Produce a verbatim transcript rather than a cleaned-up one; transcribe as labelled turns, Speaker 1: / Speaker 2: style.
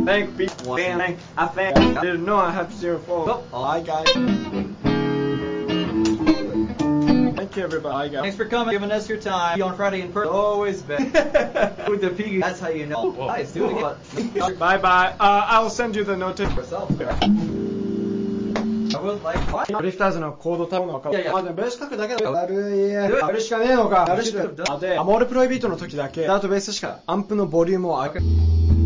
Speaker 1: Thank people. Thank I think I didn't know I had to zero four.
Speaker 2: Oh, hi guys.
Speaker 1: Thank you everybody.
Speaker 2: Thanks for coming, giving us your time. On Friday in person, always better. With the piggy, that's how you know.
Speaker 1: Whoa.
Speaker 2: Nice, do it again.
Speaker 1: Bye bye. Uh, I'll send you the notice.
Speaker 2: Yourself. I would like.
Speaker 1: ドリフターズのコードタブの分かる。
Speaker 2: いやいや
Speaker 1: あ、でもベース書くだけだよ。悪い。やるしかねえのか。やるしか。で、アモールプロイビートの時だけ、ダートベースしかアンプのボリュームを上げる。